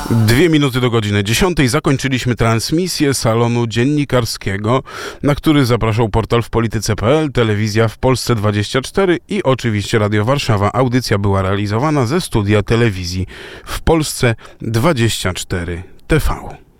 2 minuty do godziny 10. Zakończyliśmy transmisję salonu dziennikarskiego, na który zapraszał portal wpolityce.pl, telewizja w Polsce 24 i oczywiście Radio Warszawa. Audycja była realizowana ze studia telewizji w Polsce 24 TV.